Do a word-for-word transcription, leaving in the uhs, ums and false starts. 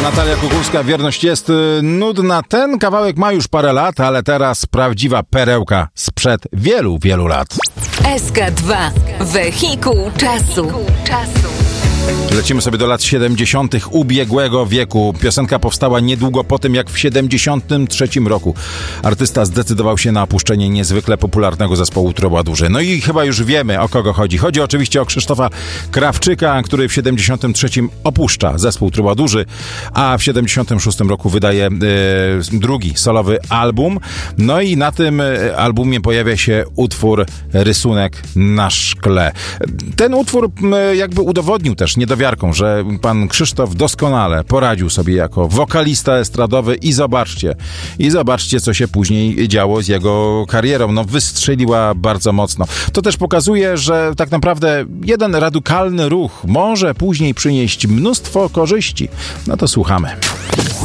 Natalia Kukulska, Wierność jest nudna. Ten kawałek ma już parę lat, ale teraz prawdziwa perełka sprzed wielu, wielu lat. S K dwa. Wehikuł czasu. Lecimy sobie do lat siedemdziesiątych ubiegłego wieku. Piosenka powstała niedługo po tym, jak w siedemdziesiątym trzecim roku artysta zdecydował się na opuszczenie niezwykle popularnego zespołu Troubadourzy. No i chyba już wiemy, o kogo chodzi. Chodzi oczywiście o Krzysztofa Krawczyka, który w siedemdziesiątym trzecim opuszcza zespół Troubadourzy, a w siedemdziesiątym szóstym roku wydaje e, drugi solowy album. No i na tym e, albumie pojawia się utwór Rysunek na szkle. Ten utwór e, jakby udowodnił też niedowiarką, że pan Krzysztof doskonale poradził sobie jako wokalista estradowy i zobaczcie, i zobaczcie, co się później działo z jego karierą. No, wystrzeliła bardzo mocno. To też pokazuje, że tak naprawdę jeden radykalny ruch może później przynieść mnóstwo korzyści. No to słuchamy.